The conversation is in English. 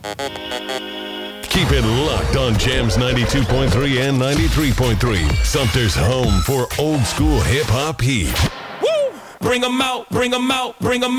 Keep it locked on Jams 92.3 and 93.3. Sumter's home for old school hip hop heat. Woo! Bring 'em out, bring 'em out, bring 'em out.